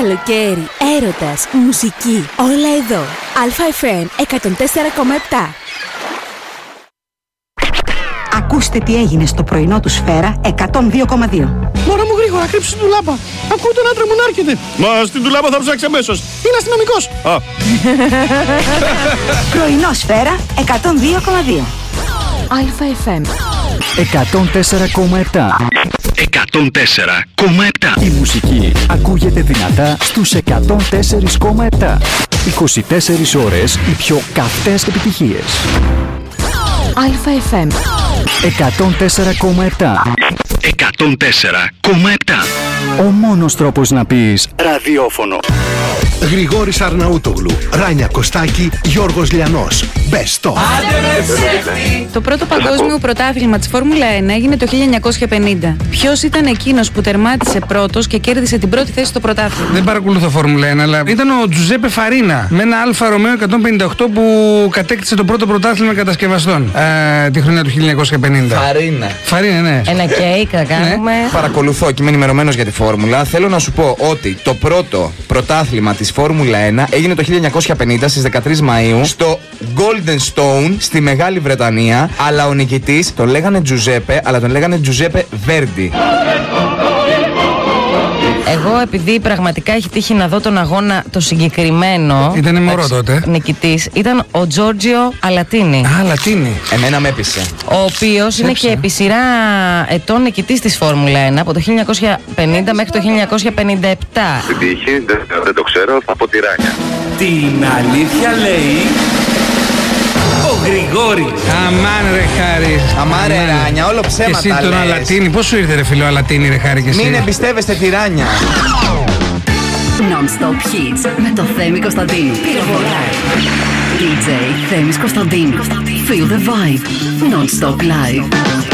Καλοκαίρι, έρωτας, μουσική, όλα εδώ. ΑΦΜ 104,7. Ακούστε τι έγινε στο πρωινό του Σφαίρα 102,2. Μωρά μου γρήγορα, κρύψου την ντουλάπα. Ακούω τον άντρα μου να έρχεται. Μα στην ντουλάπα θα ψάξει αμέσως. Είναι αστυνομικός. Πρωινό Σφαίρα 102,2. ΑΦΜ 104,7. 104,7. Η μουσική ακούγεται δυνατά στους 104,7. 24 ώρες οι πιο καυτές επιτυχίες. ΑΦΜ 104,7. 104,7. Ο μόνος τρόπος να πεις ραδιόφωνο. Γρηγόρης Αρναούτογλου, Ράνια Κωστάκη, Γιώργος Λιανός. Best of. Το πρώτο παγκόσμιο πρωτάθλημα της Φόρμουλα 1 έγινε το 1950. Ποιος ήταν εκείνος που τερμάτισε πρώτος και κέρδισε την πρώτη θέση στο πρωτάθλημα? Δεν παρακολουθώ Φόρμουλα 1, αλλά ήταν ο Τζουζέπε Φαρίνα με ένα Αλφα Ρωμαίο 158 που κατέκτησε το πρώτο πρωτάθλημα κατασκευαστών τη χρονιά του 1950. Φαρίνα, ναι. Ένα κέικ θα κάνουμε. Παρακολουθώ και είμαι ενημερωμένος για τη Φόρμουλα. Θέλω να σου πω ότι το πρώτο πρωτάθλημα της Φόρμουλα 1 έγινε το 1950 στις 13 Μαΐου στο Golden Stone στη Μεγάλη Βρετανία. Αλλά ο νικητής τον λέγανε Τζουζέπε, αλλά τον λέγανε Τζουζέπε Βέρντι. Εγώ επειδή πραγματικά έχει τύχει να δω τον αγώνα το συγκεκριμένο. Ήτανε μωρό τότε. Νικητής ήταν ο Τζόρτζιο Αλατίνι. Λατίνι. Εμένα με έπεισε. Ο οποίος είναι και επί σειρά ετών νικητής της Φόρμουλα 1 από το 1950 μέχρι το 1957. Την τύχη, δεν το ξέρω, θα πω τη Ράνια. Την αλήθεια λέει ο Γρηγόρης. Αμάν ρε Χάρη. Αμάν ρε Ράνια, όλο ψέματα λες. Και εσύ τον Αλατίνι, πώς σου ήρθε ρε φίλο Αλατίνι ρε Χάρη και εσύ? Μην εμπιστεύεστε τη Ράνια. Non-stop hits με το Θέμη Κωνσταντίνου. DJ Θέμης Κωνσταντίνου. Feel the vibe. Non-stop live.